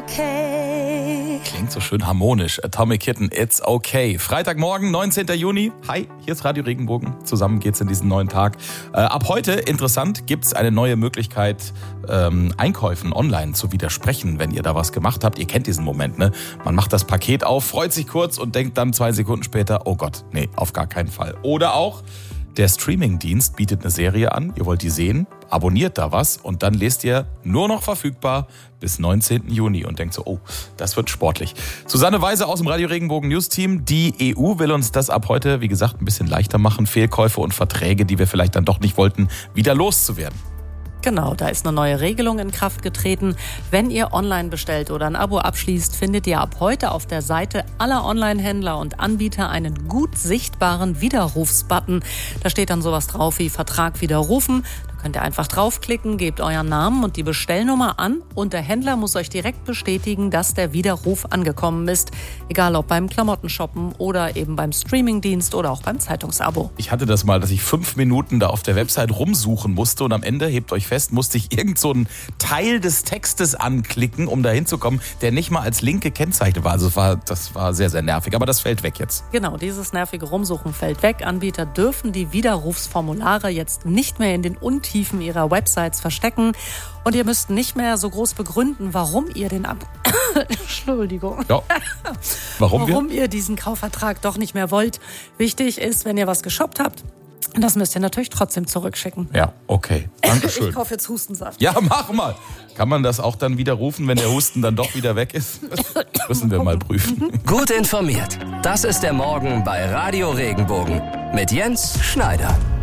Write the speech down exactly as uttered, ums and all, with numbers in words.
okay. Klingt so schön harmonisch. Atomic Kitten, it's okay. Freitagmorgen, neunzehnten Juni. Hi, hier ist Radio Regenbogen. Zusammen geht's in diesen neuen Tag. Äh, ab heute, interessant, gibt's eine neue Möglichkeit, ähm, Einkäufen online zu widersprechen, wenn ihr da was gemacht habt. Ihr kennt diesen Moment, ne? Man macht das Paket auf, freut sich kurz und denkt dann zwei Sekunden später, oh Gott, nee, auf gar keinen Fall. Oder auch, der Streamingdienst bietet eine Serie an, ihr wollt die sehen, abonniert da was und dann lest ihr nur noch verfügbar bis neunzehnten Juni und denkt so, oh, das wird sportlich. Susanne Weise aus dem Radio Regenbogen News Team. Die E U will uns das ab heute, wie gesagt, ein bisschen leichter machen, Fehlkäufe und Verträge, die wir vielleicht dann doch nicht wollten, wieder loszuwerden. Genau, da ist eine neue Regelung in Kraft getreten. Wenn ihr online bestellt oder ein Abo abschließt, findet ihr ab heute auf der Seite aller Online-Händler und Anbieter einen gut sichtbaren Widerrufsbutton. Da steht dann sowas drauf wie Vertrag widerrufen. Da könnt ihr einfach draufklicken, gebt euren Namen und die Bestellnummer an und der Händler muss euch direkt bestätigen, dass der Widerruf angekommen ist. Egal ob beim Klamottenshoppen oder eben beim Streamingdienst oder auch beim Zeitungsabo. Ich hatte das mal, dass ich fünf Minuten da auf der Website rumsuchen musste und am Ende, hebt euch fest, musste ich irgend so einen Teil des Textes anklicken, um da hinzukommen, der nicht mal als Link gekennzeichnet war. Also das war, das war sehr, sehr nervig. Aber das fällt weg jetzt. Genau, dieses nervige Rumsuchen fällt weg. Anbieter dürfen die Widerrufsformulare jetzt nicht mehr in den Untiefen ihrer Websites verstecken. Und ihr müsst nicht mehr so groß begründen, warum ihr den Ab... Entschuldigung. Ja. Warum, warum wir? ihr diesen Kaufvertrag doch nicht mehr wollt. Wichtig ist, wenn ihr was geshoppt habt, das müsst ihr natürlich trotzdem zurückschicken. Ja, okay. Dankeschön. Ich kaufe jetzt Hustensaft. Ja, mach mal. Kann man das auch dann widerrufen, wenn der Husten dann doch wieder weg ist? Müssen wir mal prüfen. Gut informiert. Das ist der Morgen bei Radio Regenbogen mit Jens Schneider.